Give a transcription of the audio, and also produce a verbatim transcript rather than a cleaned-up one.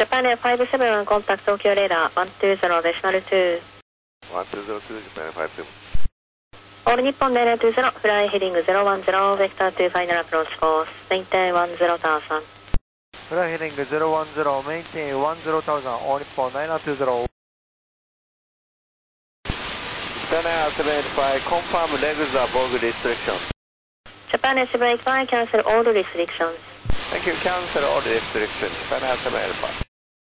Japan Air five seven one contact Tokyo radar one two zero decimal two. one two zero two Japan Air five seven. All Nippon zero two zero, fly heading zero one zero, vector to final approach course, maintain one zero thousand. Fly heading zero one zero, maintain one zero thousand, all Nippon nine two zero. Japan Air seven eight five, confirm regular Borg restriction. Japan Air seven eight five, cancel all restrictions. Thank you, cancel all restrictions. Japan Air seven eight five.